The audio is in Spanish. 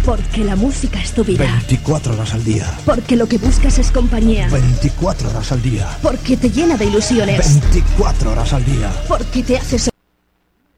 Porque la música es tu vida. 24 horas al día. Porque lo que buscas es compañía. 24 horas al día. Porque te llena de ilusiones. 24 horas al día. Porque te haces